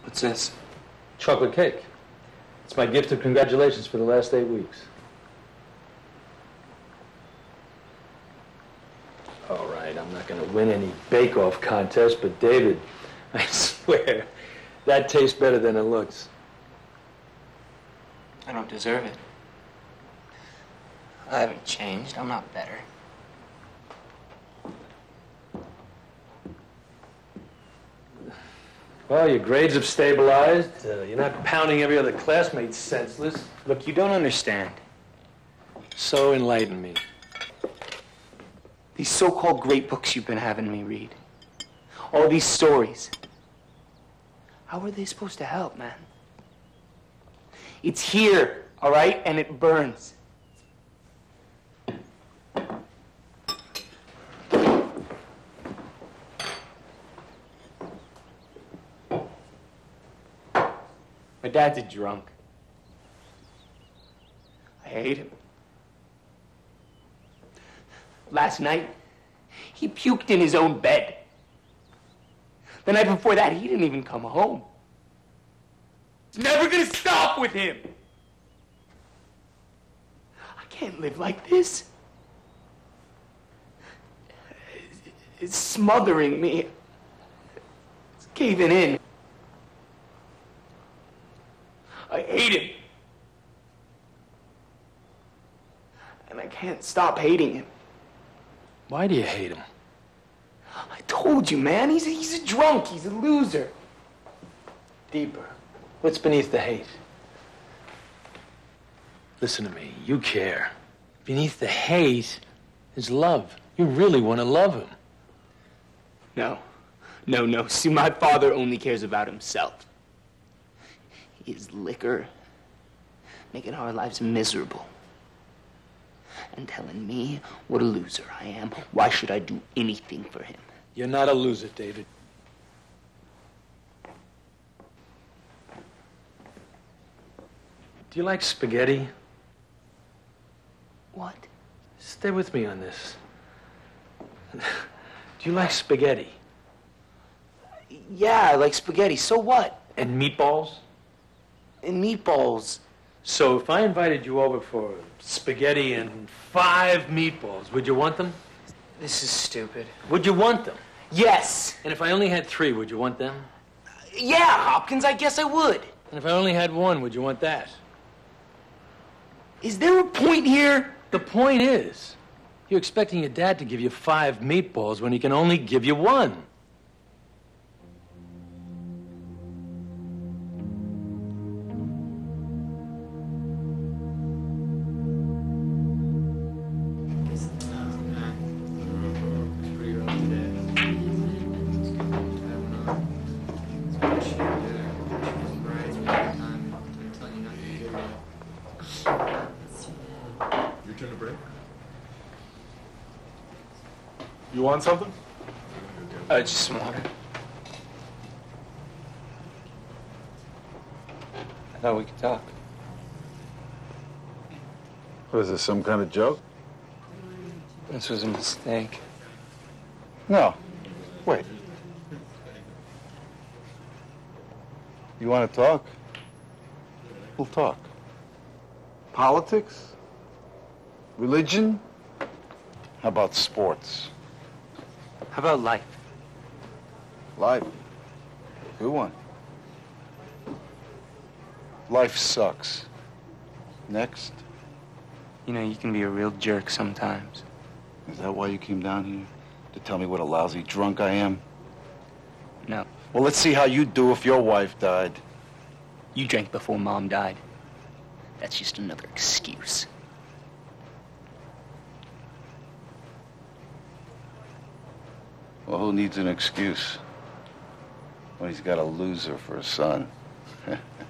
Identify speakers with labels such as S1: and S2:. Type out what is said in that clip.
S1: What's this?
S2: Chocolate cake. It's my gift of congratulations for the last 8 weeks. All right, I'm not going to win any bake-off contest, but David, I swear, that tastes better than it looks.
S1: I don't deserve it. I haven't changed. I'm not better.
S2: Well, your grades have stabilized. You're not pounding every other classmate senseless.
S1: Look, you don't understand.
S2: So enlighten me.
S1: These so-called great books you've been having me read. All these stories. How are they supposed to help, man? It's here, all right? And it burns. My dad's a drunk. I hate him. Last night, he puked in his own bed. The night before that, he didn't even come home. It's never gonna stop with him. I can't live like this. It's smothering me. It's caving in. I hate him. And I can't stop hating him.
S2: Why do you hate him?
S1: I told you, man. He's a drunk. He's a loser.
S2: Deeper. What's beneath the hate? Listen to me. You care. Beneath the hate is love. You really want to love him.
S1: No. See, my father only cares about himself. His liquor making our lives miserable. And telling me what a loser I am. Why should I do anything for him?
S2: You're not a loser, David. Do you like spaghetti?
S1: What?
S2: Stay with me on this. Do you like spaghetti?
S1: Yeah, I like spaghetti. So what?
S2: And meatballs?
S1: And meatballs.
S2: So if I invited you over for spaghetti and 5 meatballs, would you want them?
S1: This is stupid.
S2: Would you want them?
S1: Yes.
S2: And if I only had 3, would you want them?
S1: Yeah, Hopkins, I guess I would.
S2: And if I only had 1, would you want that?
S1: Is there a point here?
S2: The point is, you're expecting your dad to give you 5 meatballs when he can only give you 1.
S3: You want something?
S1: Just some water. I thought we could talk.
S3: What is this, some kind of joke?
S1: This was a mistake.
S3: No. Wait. You want to talk? We'll talk. Politics? Religion? How about sports?
S1: How about life?
S3: Life. Good one. Life sucks. Next.
S1: You know, you can be a real jerk sometimes.
S3: Is that why you came down here? To tell me what a lousy drunk I am?
S1: No.
S3: Well, let's see how you'd do if your wife died.
S1: You drank before Mom died. That's just another excuse.
S3: Well, who needs an excuse when he's got a loser for a son?